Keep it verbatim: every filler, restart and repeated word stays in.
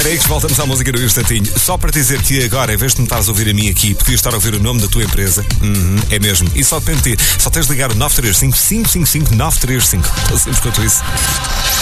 Mix, voltamos à música do instantinho. Só para te dizer que agora, em vez de me estares a ouvir a mim aqui, podias estar a ouvir o nome da tua empresa. Uhum, é mesmo. E só depende de ti. Só tens de ligar o nove três cinco, cinco cinco cinco, nove três cinco. Tão simples quanto isso.